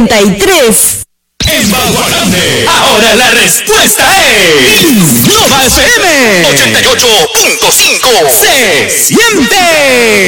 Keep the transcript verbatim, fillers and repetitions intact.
noventa y tres. En Bagua Grande, ahora la respuesta es Nova F M ochenta y ocho punto cinco. Se siente.